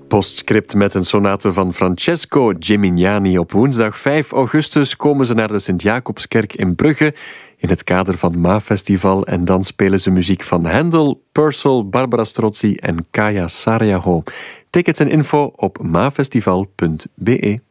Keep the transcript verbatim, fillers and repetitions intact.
Postscript met een sonate van Francesco Gimignani. Op woensdag vijf augustus komen ze naar de Sint-Jacobskerk in Brugge in het kader van MAAfestival en dan spelen ze muziek van Handel, Purcell, Barbara Strozzi en Kaya Sarriaho. Tickets en info op maafestival punt be.